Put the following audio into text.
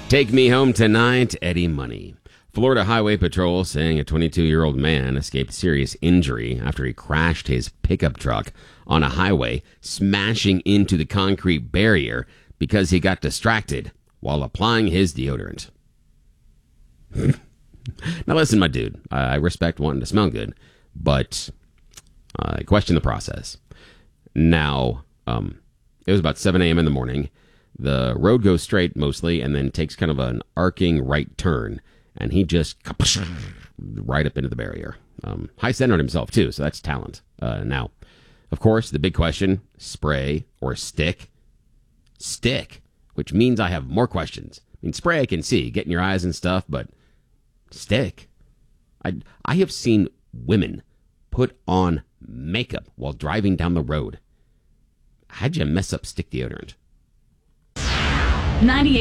Take me home tonight, Eddie Money. Florida Highway Patrol saying a 22-year-old man escaped serious injury after he crashed his pickup truck on a highway, smashing into the concrete barrier because he got distracted while applying his deodorant. Now listen, my dude, I respect wanting to smell good, but I question the process. Now, it was about 7 a.m. in the morning. The road goes straight mostly and then takes kind of an arcing right turn. And he just right up into the barrier. High-centered himself, too, so that's talent. Now, of course, the big question, spray or stick? Stick, which means I have more questions. I mean, spray I can see, get in your eyes and stuff, but stick? I have seen women put on makeup while driving down the road. How'd you mess up stick deodorant? 98